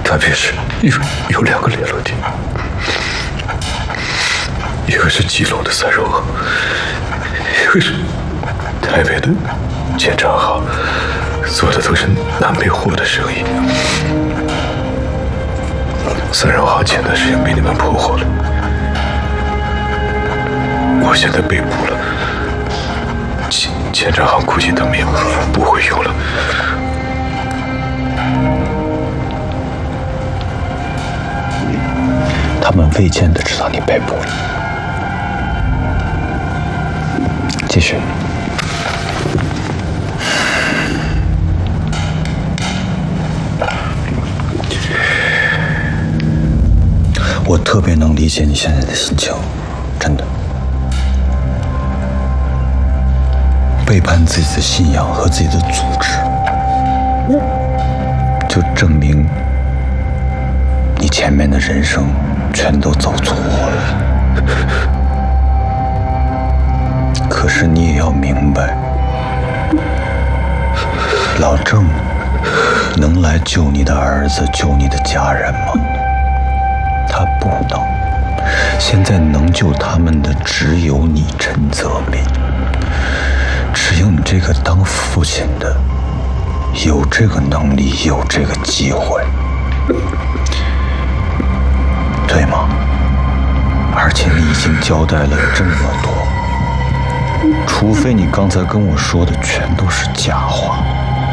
特别是有2个联络点，一个是基隆的三肉号，一个是台北的建昌号，做的都是南北货的生意。三肉号前段时间被你们破获了，我现在被捕了，建昌号估计他们也不会用了。 他们未见得知道你被捕了。继续。我特别能理解你现在的心情，真的。背叛自己的信仰和自己的组织，就证明你前面的人生全都走错了。可是你也要明白，老郑能来救你的儿子，救你的家人吗？他不能。现在能救他们的只有你，陈泽民。只有你这个当父亲的，有这个能力，有这个机会，对吗？而且你已经交代了这么多，除非你刚才跟我说的全都是假话。